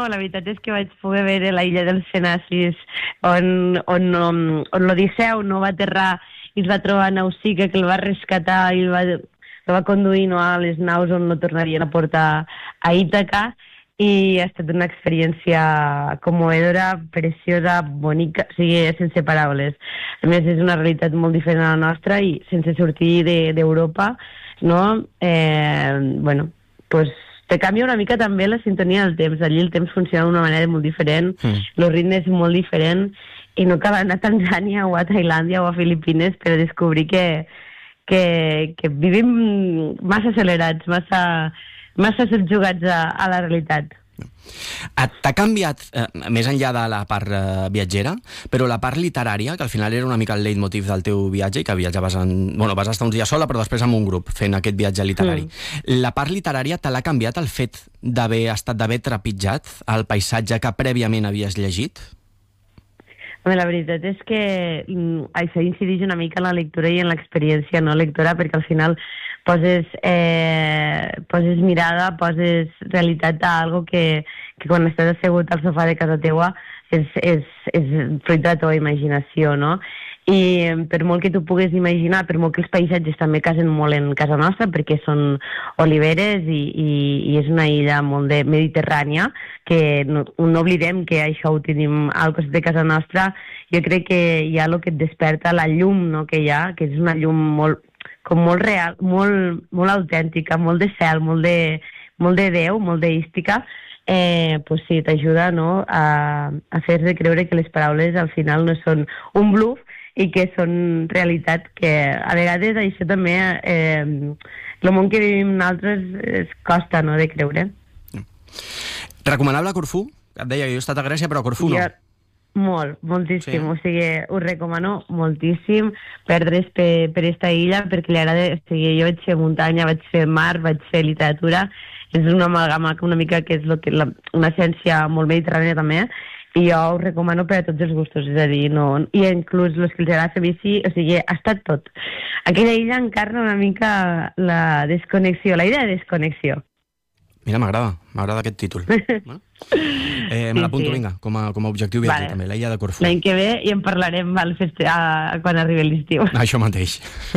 la veritat és que vaig poder veure la illa dels Fenassis, on l'Odisseu no va aterrar i es va trobar Nausicaa, que el va rescatar i el va conduir a les naus on no tornarien a portar a Ítaca, i ha estat una experiència commovedora, preciosa, bonica, o sigui, sense paraules. A més, és una realitat molt diferent a la nostra i sense sortir d'Europa, no? Bueno, pues te canvia una mica també la sintonia del temps. Allí el temps funciona d'una manera molt diferent, el ritme és molt diferent, i no cal anar a Tanzània o a Tailàndia o a Filipines per descobrir que vivim massa accelerats, massa subjugats a la realitat. T'ha canviat, més enllà de la part viatgera, però la part literària, que al final era una mica el leitmotiv del teu viatge, i que viatjaves vas estar uns dies sola, però després amb un grup, fent aquest viatge literari. La part literària te l'ha canviat el fet d'haver trepitjat el paisatge que prèviament havies llegit? La veritat és que això incideix una mica en la lectura i en l'experiència no lectora, perquè al final poses mirada, poses realitat a algo que quan estàs assegut al sofà de casa teua és fruit de la teva imaginació, no? I per molt que tu puguis imaginar, per molt que els paisatges també casen molt en casa nostra, perquè són oliveres i és una illa molt mediterrània, que no oblidem que això ho tenim al costat de casa nostra. Jo crec que hi ha el que et desperta, la llum, no, que hi ha, que és una llum molt real, molt autèntica, molt de cel, molt de Déu, molt deística. Pues sí, t'ajuda, no, a fer-te creure que les paraules al final no són un bluff i que són realitat, que a vegades això també el món que vivim nosaltres es costa, no, de creure. Recomanable a Corfú? Et deia, jo he estat a Grècia, però a Corfú no. Moltíssim, sí. O sigui, ho recomano moltíssim perdre's per esta illa, perquè li agrada, o sigui, jo vaig fer muntanya, vaig fer mar, vaig fer literatura, és una amalgama una mica que és una essència molt mediterrània també, i jo ho recomano per a tots els gustos, és a dir, no, i inclús els que els agrada fer bici, o sigui, ha estat tot. Aquella illa encarna una mica la desconnexió, la idea de desconnexió. Mira, m'agrada aquest títol. Me l'apunto, vinga, com a objectiu viatge també, la illa de Corfú. L'any que ve i en parlarem quan arribi l'estiu. Això mateix.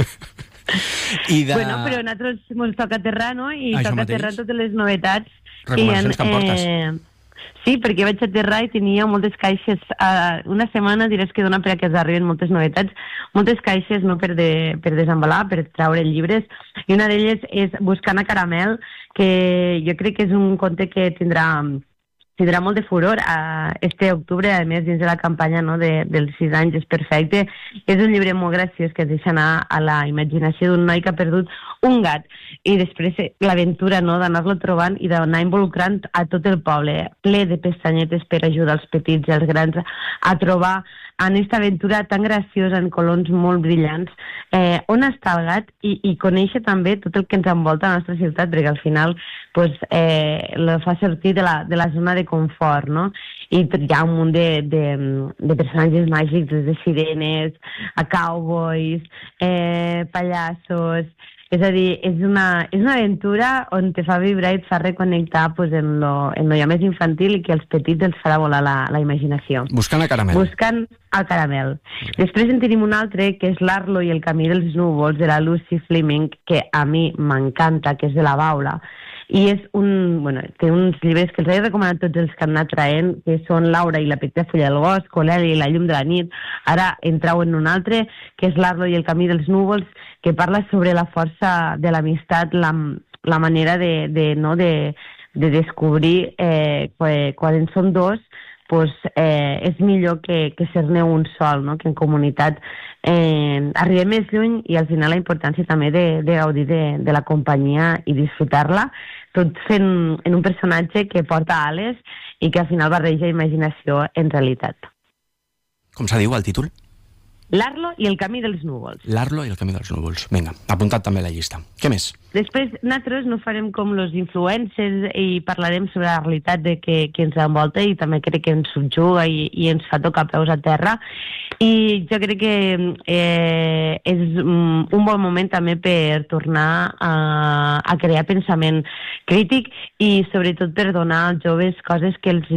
Bueno, però a nosaltres ens toca aterrar, no? I toca aterrar totes les novetats. Recomanacions que em portes. Sí, perquè vaig aterrar i tenia moltes caixes. Una setmana diràs que dona per a que ens arriben moltes novetats, moltes caixes no per desembalar, per treure llibres, i una d'elles és Buscant a Caramel, que jo crec que és un conte que tindrà molt de furor este octubre, a més dins de la campanya, no, dels 6 anys és perfecte. És un llibre molt graciós que es deixa anar a la imaginació d'un noi que ha perdut un gat, i després l'aventura, no, d'anar-lo trobant i d'anar involucrant a tot el poble, ple de pestanyetes per ajudar els petits i els grans a trobar en aquesta aventura tan graciosa, en colors molt brillants, on està el gat, i conèixer també tot el que ens envolta a la nostra ciutat, perquè al final la fa sortir de la zona de confort, no? I hi ha un munt de personatges màgics, des de sirenes a cowboys, pallassos. És a dir, és una aventura on te fa vibrar i et fa reconnectar en lo ja més infantil, i que als petits els farà volar la imaginació. Buscant a Caramel. Buscant a Caramel. Després en tenim un altre, que és L'Arlo i el camí dels núvols, de la Lucy Fleming, que a mi m'encanta, que és de la Baula. I té uns llibres que els he recomanat tots els que han anat traient, que són Laura i la petita fulla del bosc, Colèlia i la llum de la nit. Ara entrau en un altre, que és L'Arlo i el camí dels núvols, que parla sobre la força de l'amistat, la manera de descobrir quan en són dos, és millor que ser-ne un sol, no? Que en comunitat arribem més lluny, i al final la importància també de gaudir de la companyia i disfrutar-la, tot fent en un personatge que porta ales i que al final barreja imaginació en realitat. Com se diu el títol? L'Arlo i el camí dels núvols. L'Arlo i el camí dels núvols. Vinga, apuntat també a la llista. Què més? Després, nosaltres no farem com los influencers i parlarem sobre la realitat que ens envolta, i també crec que ens subjuga i ens fa tocar peus a terra. I jo crec que és un bon moment també per tornar a crear pensament crític, i sobretot per donar als joves coses que els